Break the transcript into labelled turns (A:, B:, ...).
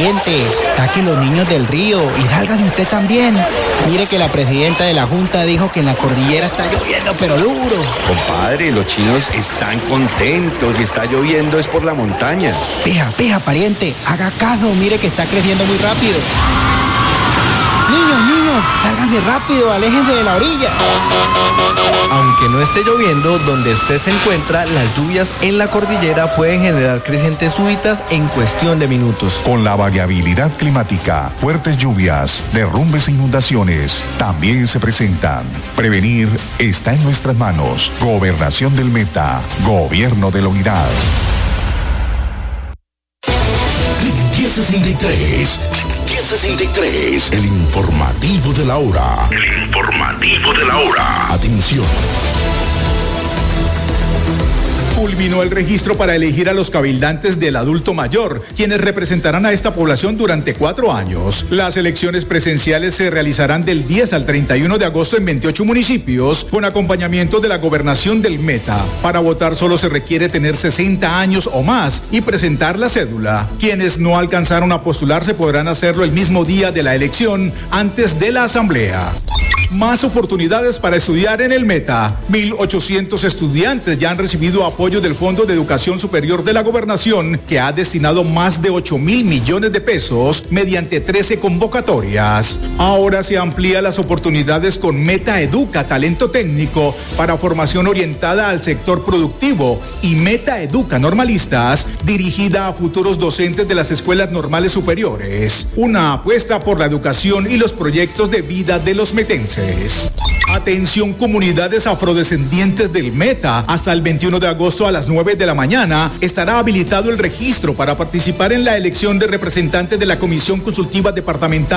A: pariente, saque los niños del río y sálgase usted también. Mire que la presidenta de la Junta dijo que en la cordillera está lloviendo, pero duro.
B: Compadre, los chinos están contentos y está lloviendo es por la montaña.
A: Peja, pariente, haga caso, mire que está creciendo muy rápido. Niños, sálganse rápido, aléjense de la orilla.
C: Aunque no esté lloviendo, donde usted se encuentra, las lluvias en la cordillera pueden generar crecientes súbitas en cuestión de minutos.
D: Con la variabilidad climática, fuertes lluvias, derrumbes e inundaciones también se presentan. Prevenir está en nuestras manos. Gobernación del Meta, Gobierno de la Unidad.
E: 1063, el informativo de la hora. Atención.
F: Culminó el registro para elegir a los cabildantes del adulto mayor, quienes representarán a esta población durante 4 años. Las elecciones presenciales se realizarán del 10 al 31 de agosto en 28 municipios, con acompañamiento de la Gobernación del Meta. Para votar solo se requiere tener 60 años o más y presentar la cédula. Quienes no alcanzaron a postularse podrán hacerlo el mismo día de la elección, antes de la asamblea. Más oportunidades para estudiar en el Meta. 1.800 estudiantes ya han recibido apoyo del Fondo de Educación Superior de la Gobernación, que ha destinado más de 8.000 millones de pesos mediante 13 convocatorias. Ahora se amplía las oportunidades con Meta Educa Talento Técnico para formación orientada al sector productivo y Meta Educa Normalistas, dirigida a futuros docentes de las escuelas normales superiores. Una apuesta por la educación y los proyectos de vida de los metenses. Atención, comunidades afrodescendientes del Meta. Hasta el 21 de agosto a las 9 de la mañana estará habilitado el registro para participar en la elección de representantes de la Comisión Consultiva Departamental